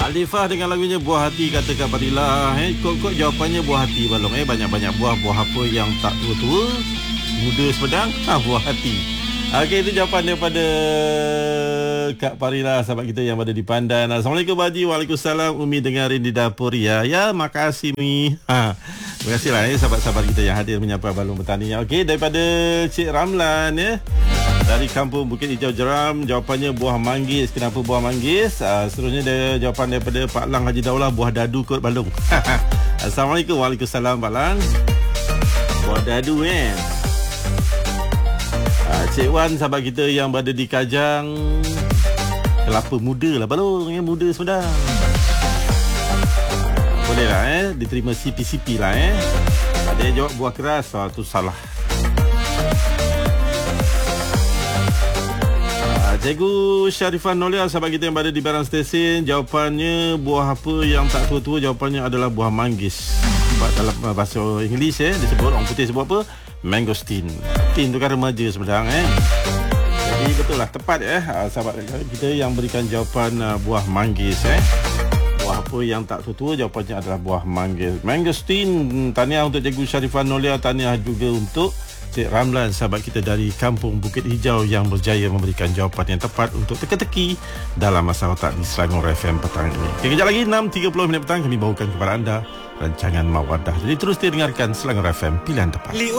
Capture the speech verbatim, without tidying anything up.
Alifah dengan lagunya Buah Hati, kata Kak Fadilah. Eh, kok-kok jawapannya buah hati balong. Eh, banyak-banyak buah. Buah apa yang tak tua-tua, muda sedang? Ha, buah hati. Okey, itu jawapan daripada Kak Fadilah, sahabat kita yang berada di Pandan. Assalamualaikum Haji. Waalaikumsalam. Umi dengarin di dapur ya. Ya, makasih Mi. Ha. Terima kasih lah eh, sahabat-sahabat kita yang hadir menyapa Balong Bertani. Okey, daripada Cik Ramlan ya. Dari Kampung Bukit Hijau Jeram, jawapannya buah manggis. Kenapa buah manggis? Uh, seterusnya ada jawapan daripada Pak Lang Haji Daulah, buah dadu kot balong. Assalamualaikum. Waalaikumsalam Pak Lang. Buah dadu eh. Uh, Cik Wan, sahabat kita yang berada di Kajang, kelapa muda lah balong, yang muda sudah. Uh, boleh lah eh, diterima C P C P lah eh. Ada yang jawab buah keras, oh, tu salah. Cikgu Syarifah Nolia, sahabat kita yang berada di Barang Stesen, jawapannya buah apa yang tak tua-tua, jawapannya adalah buah manggis. Sebab dalam bahasa Inggeris eh, disebut, orang putih sebut apa? Mangosteen. Tin tu kan remaja sebenarnya eh. Jadi betul lah, tepat eh sahabat kita yang berikan jawapan uh, buah manggis eh. Buah apa yang tak tua-tua, jawapannya adalah buah manggis. Mangosteen. Tahniah untuk Cikgu Syarifah Nolia, tahniah juga untuk Cik Ramlan, sahabat kita dari Kampung Bukit Hijau yang berjaya memberikan jawapan yang tepat untuk teka-teki dalam Masa Otak di Selangor F M petang ini. Okay, kejap lagi enam tiga puluh minit petang kami bawakan kepada anda rancangan Mawadah. Jadi terus dengarkan Selangor F M, pilihan tepat.